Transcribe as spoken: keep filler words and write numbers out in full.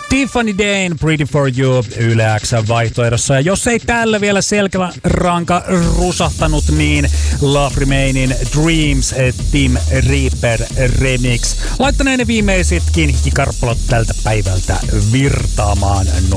Tiffany Dane, Pretty for You, Yle X:n vaihtoehdossa. Ja jos ei tällä vielä selkäranka rusahtanut, niin Love Remainin Dreams Tim Reaper remix. Laittaneen ne viimeisitkin hikikarppalot tältä päivältä virtaamaan.